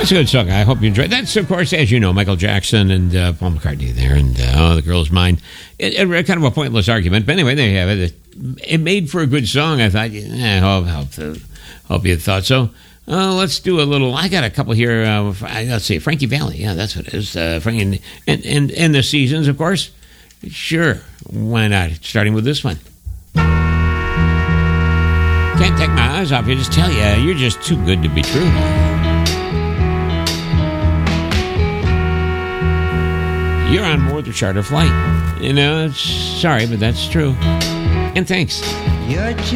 That's a good song. I hope you enjoy it. That's, of course, as you know, Michael Jackson and Paul McCartney there, and The Girl's Mine. Kind of a pointless argument, but anyway, there you have it. It made for a good song. I thought, hope you thought so. Let's do a little. I got a couple here. Let's see, Frankie Valli. Yeah, that's what it is. Frankie and the Seasons, of course. Sure, why not? Starting with this one. Can't take my eyes off you. Just tell you, you're just too good to be true. You're on board the charter flight. You know, sorry, but that's true. And thanks.